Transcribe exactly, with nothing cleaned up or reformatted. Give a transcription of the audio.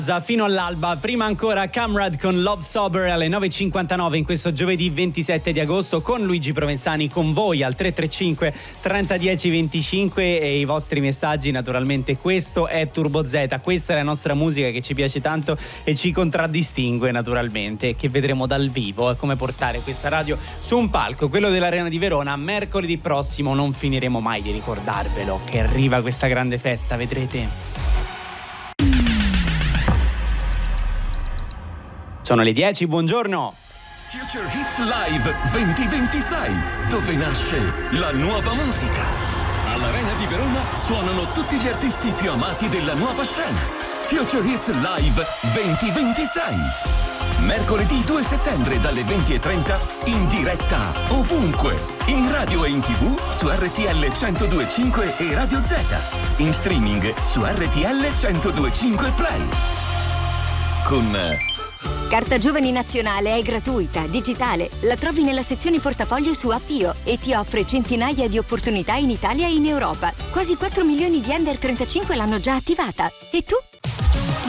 Fino all'alba, prima ancora Camrad con Love Sober alle nove e cinquantanove in questo giovedì ventisette di agosto con Luigi Provenzani con voi al tre tre cinque trenta dieci venticinque e i vostri messaggi. Naturalmente questo è Turbo Z, questa è la nostra musica che ci piace tanto e ci contraddistingue naturalmente, che vedremo dal vivo, come portare questa radio su un palco, quello dell'Arena di Verona. Mercoledì prossimo non finiremo mai di ricordarvelo che arriva questa grande festa, vedrete. Sono le dieci, buongiorno. Future Hits Live duemilaventisei, dove nasce la nuova musica. All'Arena di Verona suonano tutti gli artisti più amati della nuova scena. Future Hits Live duemilaventisei. Mercoledì due settembre dalle venti e trenta in diretta ovunque. In radio e in tv su R T L centodue e cinque e Radio Z. In streaming su R T L centodue e cinque Play. Con... Carta Giovani Nazionale è gratuita, digitale, la trovi nella sezione portafoglio su Appio e ti offre centinaia di opportunità in Italia e in Europa. Quasi quattro milioni di under trentacinque l'hanno già attivata. E tu?